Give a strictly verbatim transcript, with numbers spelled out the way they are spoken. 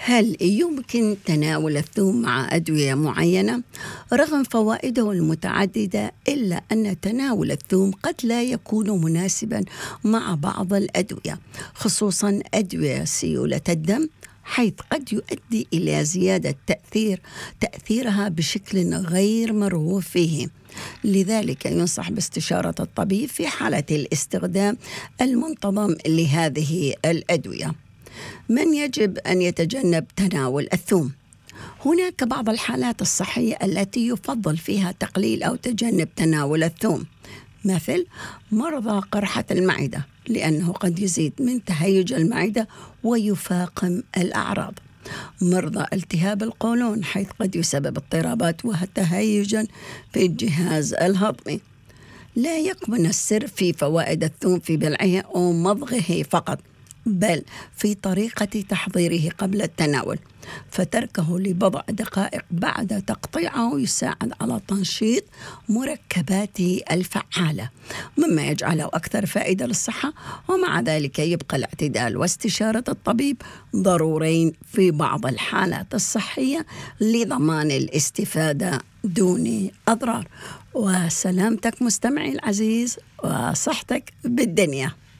هل يمكن تناول الثوم مع أدوية معينة؟ رغم فوائده المتعددة إلا أن تناول الثوم قد لا يكون مناسبا مع بعض الأدوية، خصوصا أدوية سيولة الدم، حيث قد يؤدي إلى زيادة تأثير تأثيرها بشكل غير مرغوب فيه. لذلك ينصح باستشارة الطبيب في حالة الاستخدام المنتظم لهذه الأدوية. من يجب أن يتجنب تناول الثوم؟ هناك بعض الحالات الصحية التي يفضل فيها تقليل أو تجنب تناول الثوم، مثل مرضى قرحة المعدة، لأنه قد يزيد من تهيج المعدة ويفاقم الأعراض. مرضى التهاب القولون، حيث قد يسبب اضطرابات وتهيجا في الجهاز الهضمي. لا يكمن السر في فوائد الثوم في بلعه أو مضغه فقط، بل في طريقة تحضيره قبل التناول، فتركه لبضع دقائق بعد تقطيعه يساعد على تنشيط مركباته الفعالة، مما يجعله أكثر فائدة للصحة. ومع ذلك يبقى الاعتدال واستشارة الطبيب ضرورين في بعض الحالات الصحية لضمان الاستفادة دون أضرار. وسلامتك مستمعي العزيز، وصحتك بالدنيا.